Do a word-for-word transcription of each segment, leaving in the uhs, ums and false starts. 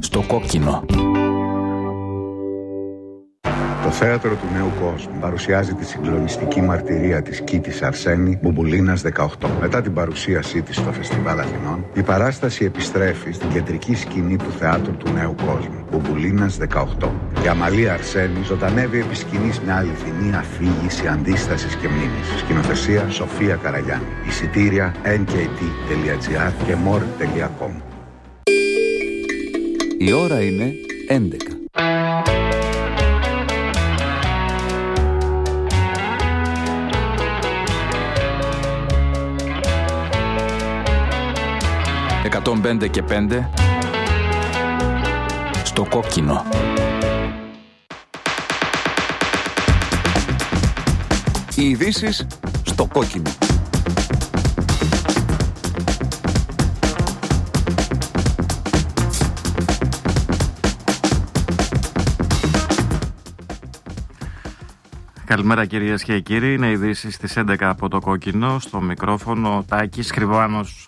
Στο κόκκινο. Το θέατρο του νέου κόσμου παρουσιάζει τη συγκλονιστική μαρτυρία της Κίτης Αρσένη Μπουμπουλίνας δεκαοκτώ. Μετά την παρουσίασή της στο Φεστιβάλ Αθηνών, η παράσταση επιστρέφει στην κεντρική σκηνή του θεάτρου του νέου κόσμου, Μπουμπουλίνας δεκαοκτώ. Η Αμαλία Αρσένη ζωντανεύει επί σκηνής μια αληθινή αφήγηση αντίστασης και μνήμης. Σκηνοθεσία Σοφία Καραγιάννη. Εισιτήρια εν κέι τι τελεία τζι άρ και μορ τελεία κομ. Η ώρα είναι έντεκα. εκατόν πέντε και πέντε στο κόκκινο. Οι ειδήσεις στο κόκκινο. Καλημέρα κυρίες και κύριοι, είναι ειδήσεις στις έντεκα από το κόκκινο, στο μικρόφωνο Τάκης Κρυβάνος.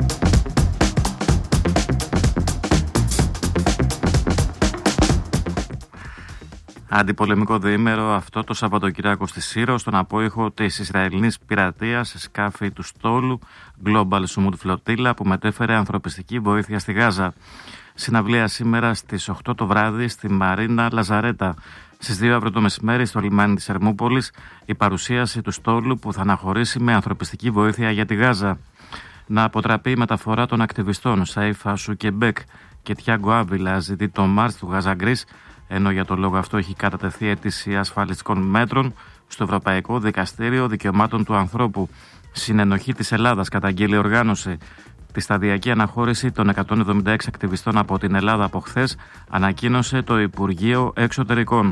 Αντιπολεμικό διήμερο αυτό το Σαββατοκυριακό στη Σύρο, στον απόϊχο της Ισραηλινής πειρατείας σε σκάφη του στόλου Global Sumut Flotilla που μετέφερε ανθρωπιστική βοήθεια στη Γάζα. Συναυλία σήμερα στις οκτώ το βράδυ στη Μαρίνα Λαζαρέτα. Στις δύο αύριο το μεσημέρι στο λιμάνι της Ερμούπολης η παρουσίαση του στόλου που θα αναχωρήσει με ανθρωπιστική βοήθεια για τη Γάζα. Να αποτραπεί η μεταφορά των ακτιβιστών Σαΐφ Ασουκεμπέκ και Τιάγκο Άβιλα ζητεί το Μάρς του Γαζαγκρίς, ενώ για τον λόγο αυτό έχει κατατεθεί αίτηση ασφαλιστικών μέτρων στο Ευρωπαϊκό Δικαστήριο Δικαιωμάτων του Ανθρώπου. Συνενοχή της Ελλάδας καταγγείλει οργάνωση. Τη σταδιακή αναχώρηση των εκατόν εβδομήντα έξι ακτιβιστών από την Ελλάδα από χθες ανακοίνωσε το Υπουργείο Εξωτερικών.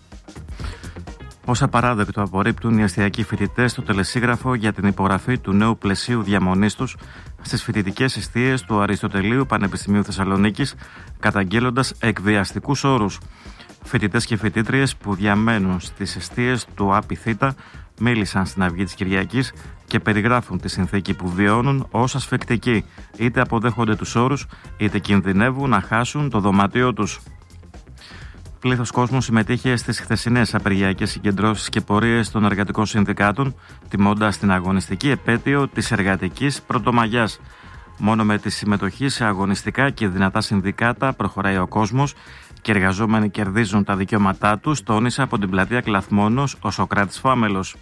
Ως απαράδεκτο απορρίπτουν οι αστιακοί φοιτητές στο τελεσίγραφο για την υπογραφή του νέου πλαισίου διαμονής τους στις φοιτητικές εστίες του Αριστοτελείου Πανεπιστημίου Θεσσαλονίκης, καταγγέλλοντας εκβιαστικούς όρους. Φοιτητές και φοιτήτριες που διαμένουν στις εστίες του ΑΠΙΘΙΤΑ μίλησαν στην Αυγή της Κυριακής και περιγράφουν τη συνθήκη που βιώνουν ως ασφικτική. Είτε αποδέχονται τους όρους, είτε κινδυνεύουν να χάσουν το δωμάτιό τους. Πλήθος κόσμου συμμετείχε στις χθεσινές απεργιακές συγκεντρώσεις και πορείες των εργατικών συνδικάτων, τιμώντας την αγωνιστική επέτειο της εργατικής πρωτομαγιάς. Μόνο με τη συμμετοχή σε αγωνιστικά και δυνατά συνδικάτα προχωράει ο κόσμος και οι εργαζόμενοι κερδίζουν τα δικαιώματά τους, τόνισε από την πλατεία Κλαθμόνος ο Σωκράτης Φάμελος.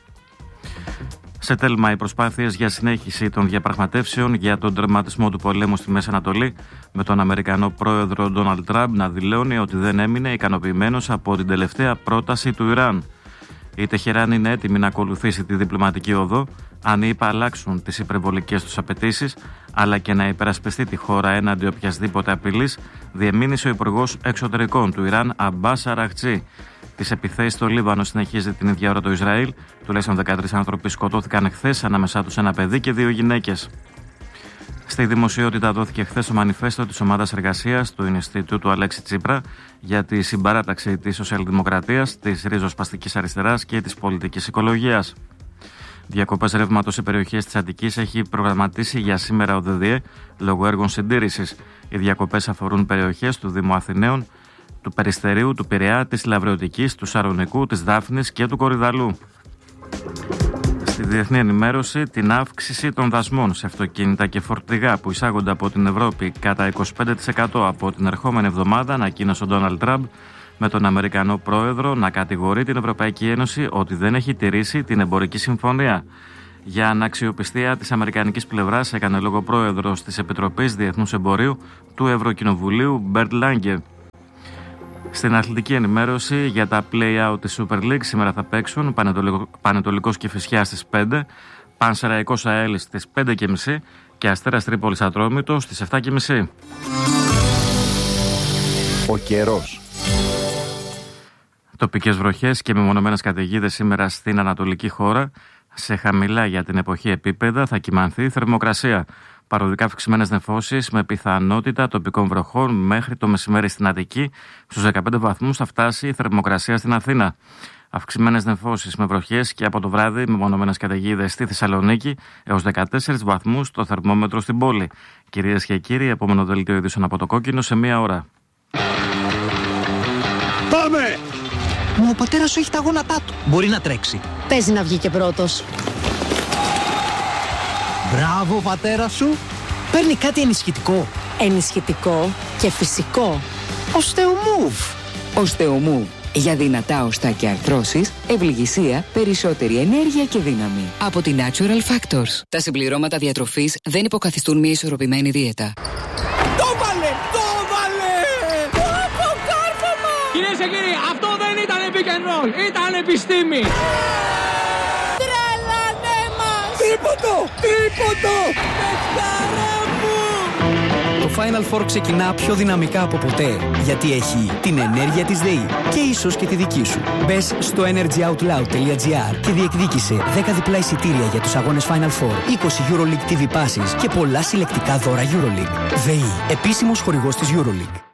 Σε τέλμα, οι προσπάθειες για συνέχιση των διαπραγματεύσεων για τον τερματισμό του πολέμου στη Μέση Ανατολή, με τον Αμερικανό πρόεδρο Ντόναλντ Τραμπ να δηλώνει ότι δεν έμεινε ικανοποιημένος από την τελευταία πρόταση του Ιράν. Η Τεχεράνη είναι έτοιμη να ακολουθήσει τη διπλωματική οδό, αν οι ΗΠΑ αλλάξουν τις υπερβολικές τους απαιτήσεις, αλλά και να υπερασπιστεί τη χώρα έναντι οποιασδήποτε απειλής, διεμήνυσε ο Υπουργός Εξωτερικών του Ιράν, Αμπάς Αραχτζή. Τις επιθέσεις στο Λίβανο συνεχίζει την ίδια ώρα το Ισραήλ. Τουλάχιστον δεκατρείς άνθρωποι σκοτώθηκαν χθες, ανάμεσά τους ένα παιδί και δύο γυναίκες. Στη δημοσιότητα δόθηκε χθες το μανιφέστο της ομάδας εργασίας του Ινστιτούτου Αλέξη Τσίπρα για τη συμπαράταξη της σοσιαλδημοκρατίας, της ριζοσπαστικής αριστεράς και της πολιτικής οικολογίας. Διακοπές ρεύματος σε περιοχές της Αττικής έχει προγραμματίσει για σήμερα ο ΔΔΕ λόγω έργων συντήρησης. Οι διακοπές αφορούν περιοχές του Δήμου Αθηναίων, του Περιστερίου, του Πειραιά, της Λαβρεωτικής, του Σαρονικού, της Δάφνης και του Κορυδαλού. Στη διεθνή ενημέρωση, την αύξηση των δασμών σε αυτοκίνητα και φορτηγά που εισάγονται από την Ευρώπη κατά είκοσι πέντε τοις εκατό από την ερχόμενη εβδομάδα, ανακοίνωσε ο Ντόναλντ Τραμπ, με τον Αμερικανό πρόεδρο να κατηγορεί την Ευρωπαϊκή Ένωση ότι δεν έχει τηρήσει την εμπορική συμφωνία. Για αναξιοπιστία της αμερικανικής πλευράς έκανε λόγο πρόεδρος της Επιτροπής Διεθνούς Εμπορίου του Ευρωκοινοβουλίου, Μπερντ Λάγκε. Στην αθλητική ενημέρωση για τα play-out της Super League σήμερα θα παίξουν Πανετολικός Κηφισιάς στις πέντε, Πανσεραϊκός ΑΕΛ στις πέντε και μισή και Αστέρας Τρίπολης Ατρόμητος στις επτά και μισή. Ο καιρός. Τοπικές βροχές και μεμονωμένες καταιγίδες σήμερα στην ανατολική χώρα. Σε χαμηλά για την εποχή επίπεδα θα κυμανθεί η θερμοκρασία. Παροδικά αυξημένες νεφώσεις με πιθανότητα τοπικών βροχών μέχρι το μεσημέρι στην Αττική. Στους δεκαπέντε βαθμούς θα φτάσει η θερμοκρασία στην Αθήνα. Αυξημένες νεφώσεις με βροχές και από το βράδυ με μονομένες καταιγίδες στη Θεσσαλονίκη έως δεκατέσσερις βαθμούς το θερμόμετρο στην πόλη. Κυρίες και κύριοι, επόμενο δελτίο ειδήσεων από το κόκκινο σε μία ώρα. Μα ο πατέρας σου έχει τα γόνατά του. Μπορεί να τρέξει. Παίζει να βγει και πρώτος. Μπράβο, πατέρα σου. Παίρνει κάτι ενισχυτικό. Ενισχυτικό και φυσικό. Osteomove. Osteomove. Για δυνατά οστά και αρθρώσεις, ευληγησία, περισσότερη ενέργεια και δύναμη. Από τη Natural Factors. Τα συμπληρώματα διατροφής δεν υποκαθιστούν μια ισορροπημένη δίαιτα. Το βάλε! Το βάλε! Το κάρφωμα! Κυρίες και κύριοι, αυτό δεν ήταν pick and roll, ήταν επιστήμη! Τρελανέ μας! Τρίποντο! Τρίποντο! Πεχτάρα μου! Το Final Four ξεκινά πιο δυναμικά από ποτέ, γιατί έχει την ενέργεια της ΔΕΗ και ίσως και τη δική σου. Μπες στο energyoutloud τελεία gr και διεκδίκησε δέκα διπλά εισιτήρια για τους αγώνες Final Four, είκοσι EuroLeague τι βι Passes και πολλά συλλεκτικά δώρα EuroLeague. ΔΕΗ, επίσημος χορηγός της EuroLeague.